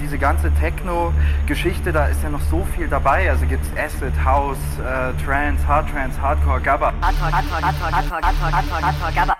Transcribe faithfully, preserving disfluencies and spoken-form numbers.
diese ganze Techno-Geschichte, da ist ja noch so viel dabei. Also gibt's Acid, House, äh, Trance, Hard Trance, Hardcore, Gabba. Hardcore, Hardcore, Hardcore, Hardcore, Hardcore, Hardcore, Hardcore, Gabba.